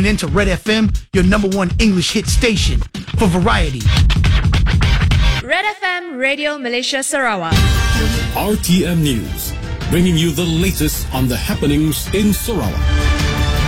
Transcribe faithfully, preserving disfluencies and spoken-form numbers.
tuning in to Red F M, your number one English hit station for variety. Red F M Radio Malaysia Sarawak. R T M News, bringing you the latest on the happenings in Sarawak.